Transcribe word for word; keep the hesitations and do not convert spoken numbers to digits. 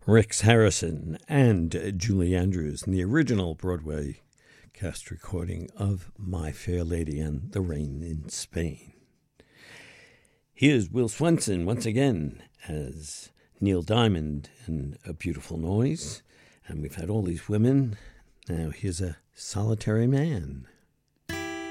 Rex Harrison and Julie Andrews in the original Broadway cast recording of My Fair Lady and the Rain in Spain. Here's Will Swenson once again as Neil Diamond in A Beautiful Noise. And we've had all these women. Now here's a solitary man.